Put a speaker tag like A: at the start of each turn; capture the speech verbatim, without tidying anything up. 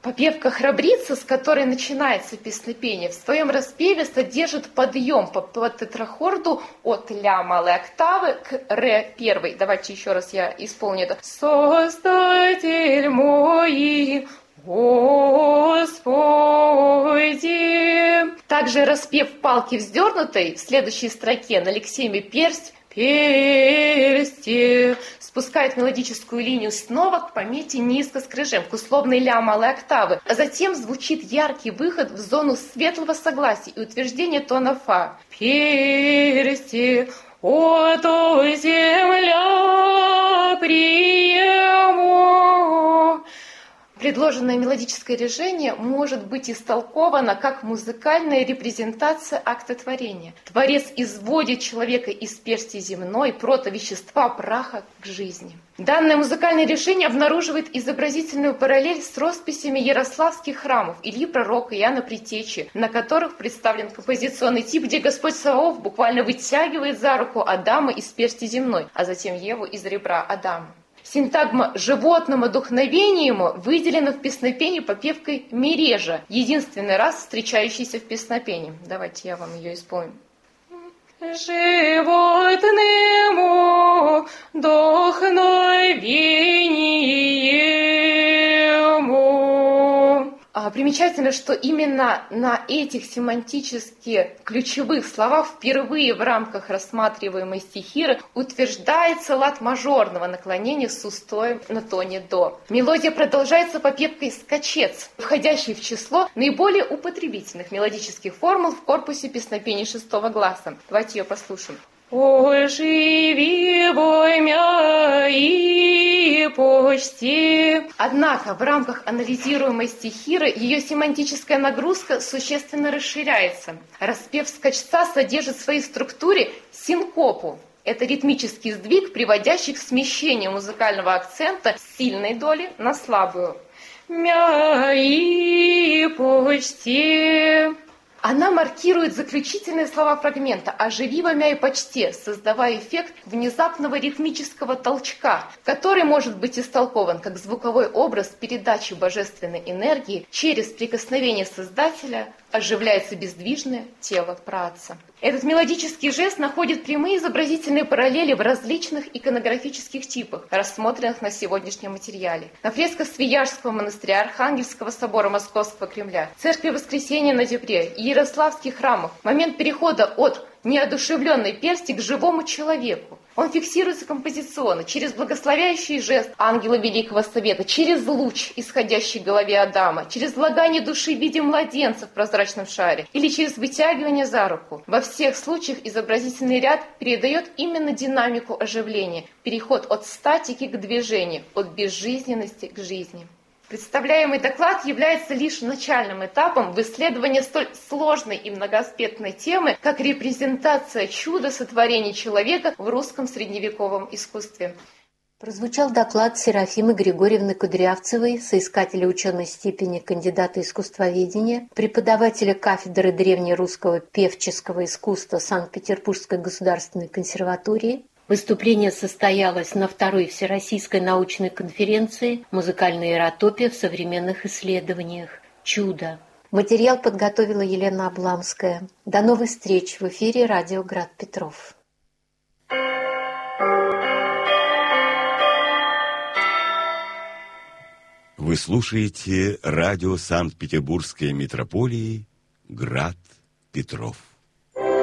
A: Попевка «Храбрица», с которой начинается песнопение, в своем распеве содержит подъем по, по тетрахорду от ля малой октавы к ре первой. Давайте еще раз я исполню это. Создатель мой, Господи. Также распев палки вздернутой в следующей строке на лексеме персть, персти, спускает мелодическую линию снова к помете низко с крыжем, к условной ля малой октавы. А затем звучит яркий выход в зону светлого согласия и утверждения тона фа. Персти, о, то земля приему. Предложенное мелодическое решение может быть истолковано как музыкальная репрезентация акта творения. Творец изводит человека из персти земной, протовещества праха к жизни. Данное музыкальное решение обнаруживает изобразительную параллель с росписями ярославских храмов Ильи Пророка и Иоанна Предтечи, на которых представлен композиционный тип, где Господь Саваоф буквально вытягивает за руку Адама из персти земной, а затем Еву из ребра Адама. Синтагма «животному вдохновениему» выделена в песнопении попевкой «мережа», единственный раз встречающийся в песнопении. Давайте я вам ее исполню. Животному вдохновениему. А, примечательно, что именно на этих семантически ключевых словах впервые в рамках рассматриваемой стихиры утверждается лад мажорного наклонения с устоем на тоне до. Мелодия продолжается попевкой «скачец», входящей в число наиболее употребительных мелодических формул в корпусе песнопений шестого класса. Давайте ее послушаем. «Оживи воймя и почти». Однако в рамках анализируемой стихиры ее семантическая нагрузка существенно расширяется. Распев скачца содержит в своей структуре синкопу. Это ритмический сдвиг, приводящий к смещению музыкального акцента с сильной доли на слабую. «Мя и почти». Она маркирует заключительные слова фрагмента «оживи во мя и почти», создавая эффект внезапного ритмического толчка, который может быть истолкован как звуковой образ передачи божественной энергии через прикосновение Создателя оживляется бездвижное тело праотца. Этот мелодический жест находит прямые изобразительные параллели в различных иконографических типах, рассмотренных на сегодняшнем материале. На фресках Свияжского монастыря, Архангельского собора Московского Кремля, Церкви Воскресения на Днепре и Ярославских храмах момент перехода от неодушевленной персти к живому человеку. Он фиксируется композиционно через благословяющий жест ангела Великого Совета, через луч, исходящий в голове Адама, через влагание души в виде младенца в прозрачном шаре или через вытягивание за руку. Во всех случаях изобразительный ряд передает именно динамику оживления, переход от статики к движению, от безжизненности к жизни. Представляемый доклад является лишь начальным этапом в исследовании столь сложной и многоаспектной темы, как репрезентация чуда сотворения человека в русском средневековом искусстве.
B: Прозвучал доклад Серафимы Григорьевны Кудрявцевой, соискателя ученой степени кандидата искусствоведения, преподавателя кафедры древнерусского певческого искусства Санкт-Петербургской государственной консерватории. Выступление состоялось на второй Всероссийской научной конференции «Музыкальная эротопия в современных исследованиях. Чудо». Материал подготовила Елена Обламская. До новых встреч в эфире радио Град Петров.
C: Вы слушаете радио Санкт-Петербургской метрополии Град Петров.